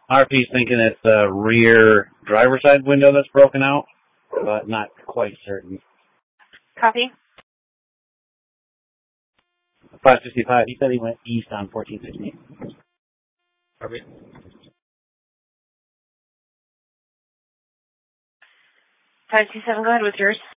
RP's thinking it's the rear driver's side window that's broken out, but not quite certain. Copy. 565, he said he went east on 1416. RP. 527, go ahead with yours.